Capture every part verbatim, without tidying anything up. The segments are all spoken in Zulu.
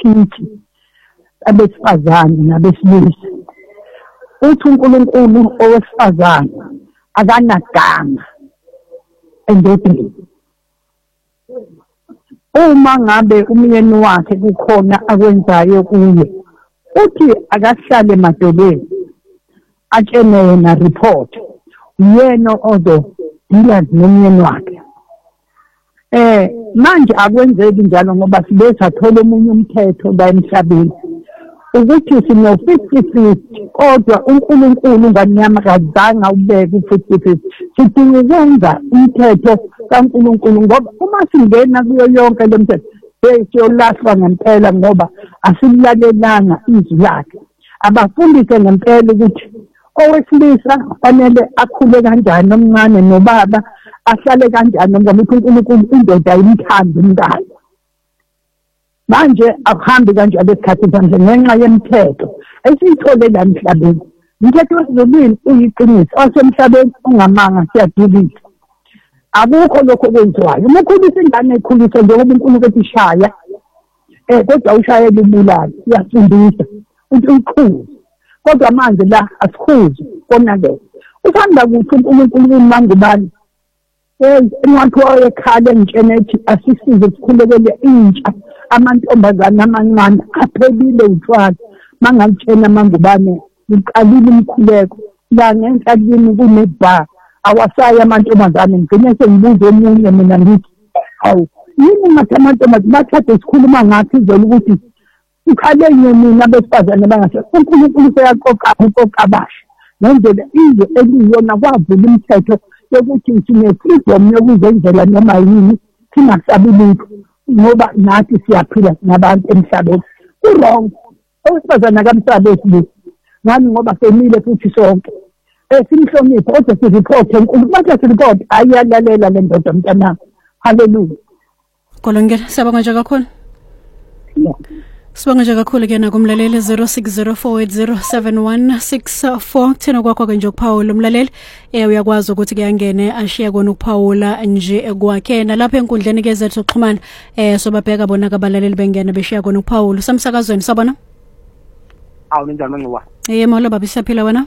kithi abesifazane nabesilisa uthi uNkulunkulu owesifazane akanagama endodeni. Uma ngabe umyeni wakhe kukhona akwenzayo kuye uthi akahlale emadolweni atshene yena report yena ozo dila nomyeni wakhe. Eh manje akwenzeki njalo ngoba sibe sathola umunye umthetho la emhlabeni ukuthi sino fifty fifty kodwa uNkulunkulu nganyama kazange ubeke u fifty fifty. Sidinga ukwenza umthetho kaNkulunkulu ngoba uma singena kuyo yonke le mthetho siyolahlwa ngempela ngoba asilalelanga izwi lakhe. Abafundise ngempela ukuthi owesilisa fanele akhule kanjani nomncane nobaba ahlale kanjani ngoba uNkulunkulu indoda imthanda umntana. Manje akuhambi kanjalo esikhathi manje ngenxa yemthetho esiyithole la emhlabeni. Umthetho wesizolweni uyiqiniso osemhlabeni ungamanga siyadilisa. Akukho lokho okwenziwayo. Uma ukhulisa ingane ekhulisa njengoba uNkulunkulu ethi shaya eh kodwa ushayela ubulala uyafundisa uthi uqhuze. Kodwa manje la asikhuzi konake. Uthanda ukuthi uNkulunkulu umangubani eh enwathiwa ekhala engitshene ethi asisize sikhulekele intsha amantombazane amancane aphelile utshwala mangalitshena mangubane uqalile umkhuleko la ngenhlakini kuneba awasaya amantombazane ngene sengibuza omunye mina ngithi awu yini ngathi amantombazane bathathe sikhuluma ngathi izolo ukuthi ukhale mina besifazane bangase uNkulunkulu seyaqoqa uqoqa abasha ngendlela izo eliyona kwavula imithetho yokuthi sine freedom yokuzenzela noma yini singasabulutho ngoba nathi siyaphila nabantu emhlabeni. Wrong. Owesifazane akamsabeli ngani ngoba semile futhi sonke eh simhloniphe kodwa sireport enkulu manje sireport ayalalela le ndoda mntana. Hallelujah. Kolongela siyabonga nje kakhulu. Sibonga nje kakhulu ke na kumlaleli zero six zero four eight zero seven one six four. Thina kwakho ke nje ukuphawula umlaleli eh uyakwazi ukuthi ke angene ashiya kona ukuphawula nje kwakhe nalapha enkundleni ke zethu xhumana eh sobabheka bona kabalaleli bengene beshiya kona ukuphawula samsakazweni sabona. Awu ninjani manxiwa? Eh molo baba siyaphila wena?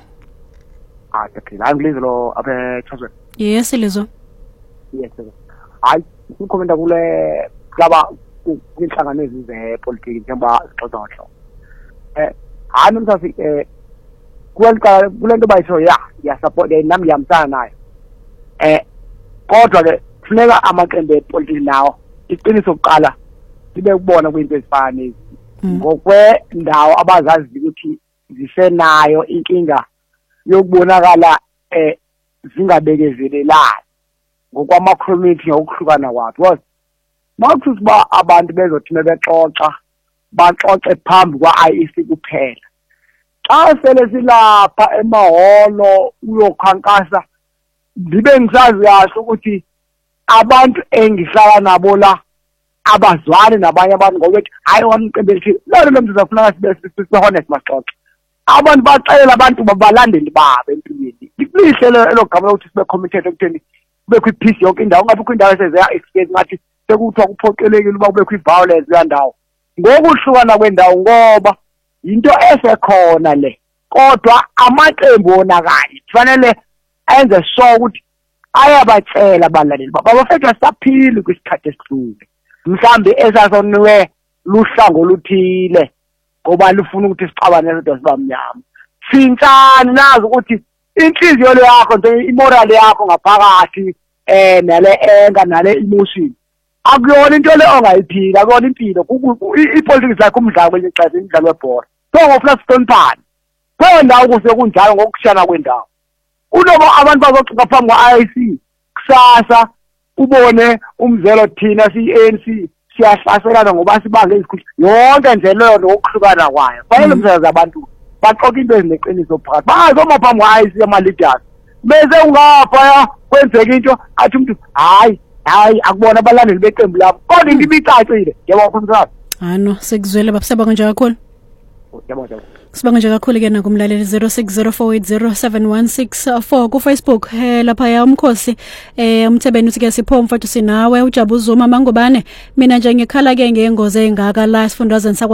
Ah siyaphila. Angilizo lo apha eChazweni. Yes lizo. Yes sir. Hayi ukhomenta kule laba kwinhlanganiso zepolitiki njengoba sixoxa ngalo. Eh hayi nomsafi eh kwelika kulento bayisho ya ya support nami yamsana nayo. Eh kodwa ke kufuneka amaqembu epolitiki nawo iqiniso oqala libe kubona kwinto ezifana ngokwendawo abazazi ukuthi zisenayo inkinga yokubonakala eh zingabekezelelani ngokwama community ngokuhlukana kwabo. Because mawukuthi ba abantu bezothi bexoxa baxoxe phambi kwa I E C kuphela. Xa sele silapha emaholo uyokhankasa ndibe ngisazi kahle ukuthi abantu engihlala nabo la abazwani nabanye abantu ngoba hayi wamqebeli lolo lomntu zafuna sibe honest maxoxe. Abantu bacela abantu babalandeli babo empilweni. Lihle elogama lokuthi sibe committed ekutheni kube kwi-peace yonke indawo ungabe kwindawo esezeya experience ngathi sekuthiwa kuphoqelekile uba kube kwi-violence yandawo ngokuhlukana kwendawo ngoba into esekhona le kodwa amaqembu onakali kufanele enze sure ukuthi ayabacela abalaleli baba bafethu saphile kwisikhathi esidlule mhlambe esasoniwe luhlango oluthile ngoba lufuna ukuthi sixabane nezinto zibamnyama sintshani nazi ukuthi inhliziyo yakho nje imoral yakho ngaphakathi eh nale enga nale emotion akuyona into le ongayiphila akuyona impilo ipolitics yakho umdlalo kwenye ixesha imidlalo webhola so ngofuna sitonphana kwendawo kuse kunjalo ngokushana kwendawo unoba abantu bazoxoxa phambi kwa I E C kusasa ubone umzelo thina si-A N C siyahlaselana ngoba sibange izikhulu yonke nje leyo nokuhlukana kwayo fanele umsebenzi abantu baxoxa into ezineqiniso phakathi bazoma phambi kwa I E C ama-leaders bese ungapha kwenzeka into athi umuntu hayi hayi akubona abalandeli beqembu labo kodwa into ibicacile yebo mfundisi. Ano sekuzwele babusaba kanje kakhulu. Yebo yebo. Sibonga nje kakhulu ke na kumlaleli zero six zero four eight zero seven one six four ku Facebook eh lapha ya umkhosi eh umthebeni uthi ke sipho mfowethu sinawe uJabuzuma Mangubane mina nje ngikhala ke ngengozi engaka la sifundazweni